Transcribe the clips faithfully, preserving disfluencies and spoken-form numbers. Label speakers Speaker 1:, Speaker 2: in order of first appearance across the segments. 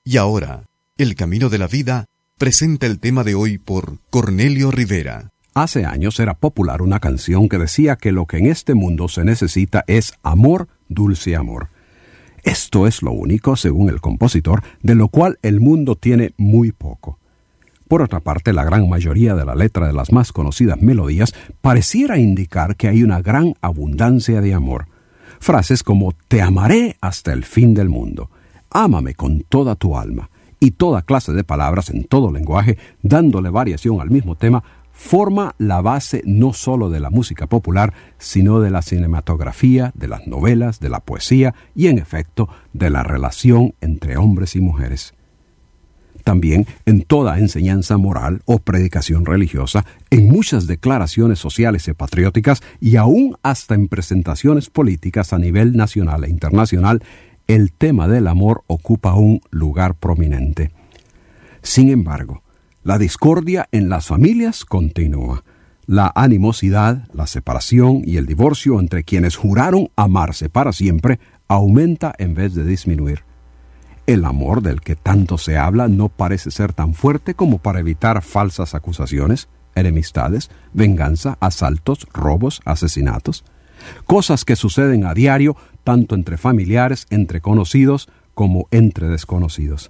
Speaker 1: Y ahora, El Camino de la Vida presenta el tema de hoy por Cornelio Rivera.
Speaker 2: Hace años era popular una canción que decía que lo que en este mundo se necesita es amor, dulce amor. Esto es lo único, según el compositor, de lo cual el mundo tiene muy poco. Por otra parte, la gran mayoría de la letra de las más conocidas melodías pareciera indicar que hay una gran abundancia de amor. Frases como «Te amaré hasta el fin del mundo», «Ámame con toda tu alma», y toda clase de palabras en todo lenguaje, dándole variación al mismo tema, forma la base no solo de la música popular, sino de la cinematografía, de las novelas, de la poesía y, en efecto, de la relación entre hombres y mujeres. También en toda enseñanza moral o predicación religiosa, en muchas declaraciones sociales y patrióticas y aún hasta en presentaciones políticas a nivel nacional e internacional, el tema del amor ocupa un lugar prominente. Sin embargo, la discordia en las familias continúa. La animosidad, la separación y el divorcio entre quienes juraron amarse para siempre aumenta en vez de disminuir. El amor del que tanto se habla no parece ser tan fuerte como para evitar falsas acusaciones, enemistades, venganza, asaltos, robos, asesinatos. Cosas que suceden a diario tanto entre familiares, entre conocidos, como entre desconocidos.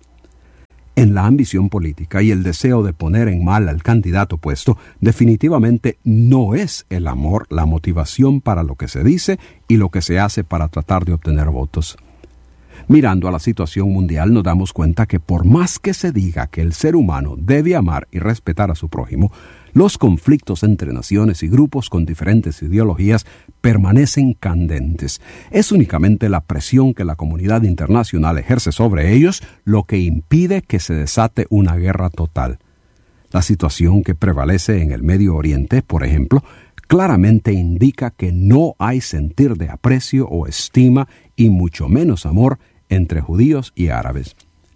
Speaker 2: En la ambición política y el deseo de poner en mal al candidato opuesto, definitivamente no es el amor la motivación para lo que se dice y lo que se hace para tratar de obtener votos. Mirando a la situación mundial nos damos cuenta que por más que se diga que el ser humano debe amar y respetar a su prójimo, los conflictos entre naciones y grupos con diferentes ideologías permanecen candentes. Es únicamente la presión que la comunidad internacional ejerce sobre ellos lo que impide que se desate una guerra total. La situación que prevalece en el Medio Oriente, por ejemplo, claramente indica que no hay sentir de aprecio o estima y mucho menos amor entre judíos y árabes.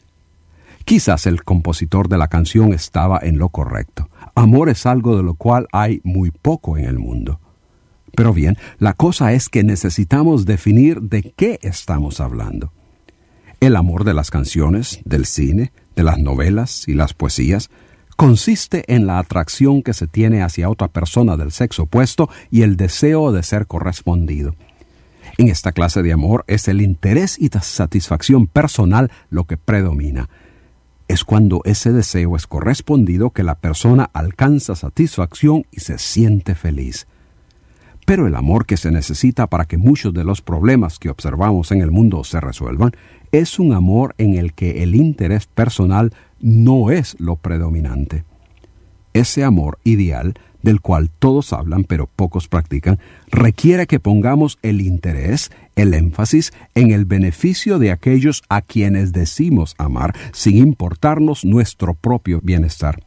Speaker 2: Quizás el compositor de la canción estaba en lo correcto. Amor es algo de lo cual hay muy poco en el mundo. Pero bien, la cosa es que necesitamos definir de qué estamos hablando. El amor de las canciones, del cine, de las novelas y las poesías consiste en la atracción que se tiene hacia otra persona del sexo opuesto y el deseo de ser correspondido. En esta clase de amor es el interés y la satisfacción personal lo que predomina. Es cuando ese deseo es correspondido que la persona alcanza satisfacción y se siente feliz. Pero el amor que se necesita para que muchos de los problemas que observamos en el mundo se resuelvan es un amor en el que el interés personal no es lo predominante. Ese amor ideal, del cual todos hablan pero pocos practican, requiere que pongamos el interés, el énfasis en el beneficio de aquellos a quienes decimos amar, sin importarnos nuestro propio bienestar.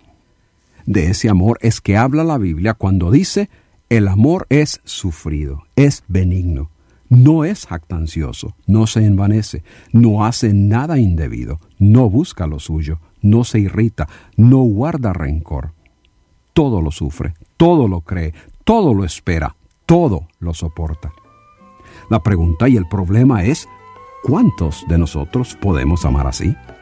Speaker 2: De ese amor es que habla la Biblia cuando dice: el amor es sufrido, es benigno, no es jactancioso, no se envanece, no hace nada indebido, no busca lo suyo, no se irrita, no guarda rencor. Todo lo sufre, todo lo cree, todo lo espera, todo lo soporta. La pregunta y el problema es: ¿cuántos de nosotros podemos amar así?